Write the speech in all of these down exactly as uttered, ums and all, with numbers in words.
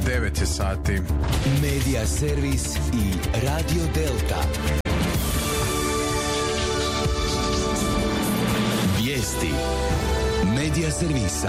devet je sati. Medija Servis i Radio Delta. Vijesti Medija Servisa.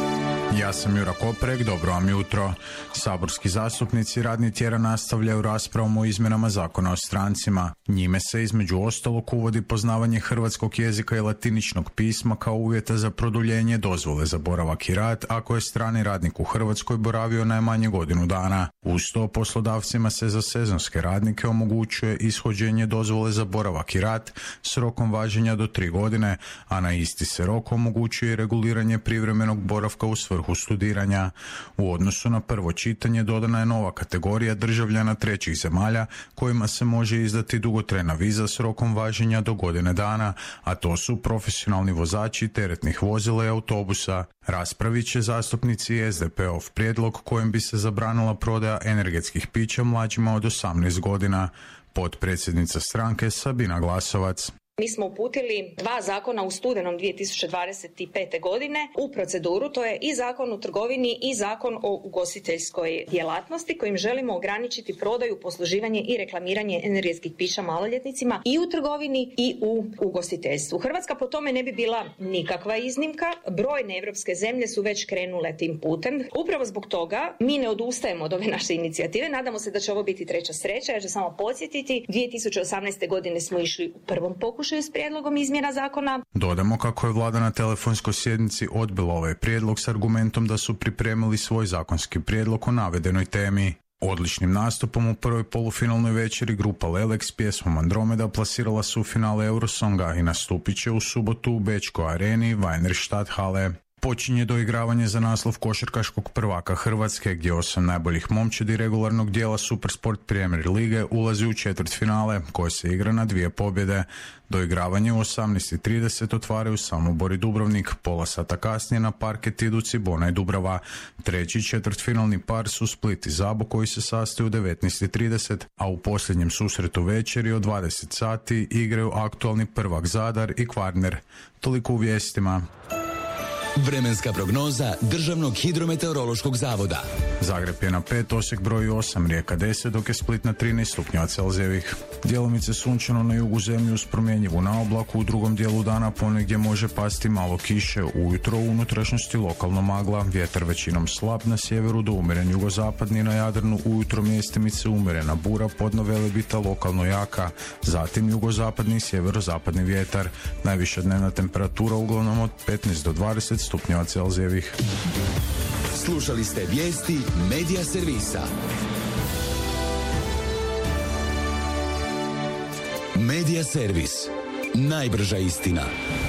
Ja sam Jura Koprek, dobro vam jutro. Saborski zastupnici radni tjedan nastavljaju raspravom o izmjenama zakona o strancima. Njime se između ostalog uvodi poznavanje hrvatskog jezika i latiničnog pisma kao uvjeta za produljenje dozvole za boravak i rad ako je strani radnik u Hrvatskoj boravio najmanje godinu dana. Uz to poslodavcima se za sezonske radnike omogućuje ishođenje dozvole za boravak i rad s rokom važenja do tri godine, a na isti se rok omogućuje i reguliranje privremenog boravka u svrhu studiranja. U odnosu na prvo čitanje dodana je nova kategorija državljana trećih zemalja kojima se može izdati dugotrajna viza s rokom važenja do godine dana, a to su profesionalni vozači teretnih vozila i autobusa. Raspravit će zastupnici S D P-ov prijedlog kojim bi se zabranila prodaja energetskih pića mlađima od osamnaest godina. Potpredsjednica stranke Sabina Glasovac. Mi smo uputili dva zakona u studenom dvije tisuće dvadeset pete. godine u proceduru, to je i zakon o trgovini i zakon o ugostiteljskoj djelatnosti kojim želimo ograničiti prodaju, posluživanje i reklamiranje energetskih pića maloljetnicima i u trgovini i u ugostiteljstvu. Hrvatska po tome ne bi bila nikakva iznimka, brojne europske zemlje su već krenule tim putem. Upravo zbog toga mi ne odustajemo od ove naše inicijative, nadamo se da će ovo biti treća sreća. Ja ću samo podsjetiti, dvije tisuće osamnaeste. godine smo išli u prvom pokušaju s prijedlogom izmjena zakona. Dodamo kako je vlada na telefonskoj sjednici odbila ovaj prijedlog s argumentom da su pripremili svoj zakonski prijedlog o navedenoj temi. Odličnim nastupom u prvoj polufinalnoj večeri grupa Lelek s pjesmom Andromeda plasirala su u finale Eurosonga i nastupit će u subotu u bečkoj areni Weinrichstadthalle. Počinje doigravanje za naslov košarkaškog prvaka Hrvatske, gdje osam najboljih momčadi regularnog dijela Supersport Premier lige ulazi u četvrtfinale, koje se igra na dvije pobjede. Doigravanje u osamnaest i trideset otvaraju Samobor i Dubrovnik, pola sata kasnije na parket idu Cibona i Dubrava. Treći četvrtfinalni par su Split i Zabok koji se sastaju u devetnaest i trideset, a u posljednjem susretu večeri od dvadeset sati igraju aktualni prvak Zadar i Kvarner. Toliko u vijestima. Vremenska prognoza Državnog hidrometeorološkog zavoda. Zagreb je na pet, Osijek broji osam, Rijeka deset, dok je Split na trinaest stupnjeva Celzijevih. Djelomice sunčano na jugu zemlje uz promjenjivu na oblaku, u drugom dijelu dana ponegdje može pasti malo kiše, ujutro u unutrašnjosti lokalno magla, vjetar većinom slab na sjeveru do umjeren jugozapadni, na Jadranu ujutro mjestimice umjerena bura, podno Velebita lokalno jaka, zatim jugozapadni i sjeverozapadni vjetar. Najviša dnevna temperatura uglavnom od petnaest do dvadeset stupnjeva Celzijevih. Slušali ste vijesti Medija Servisa. Medija Servis. Najbrža istina.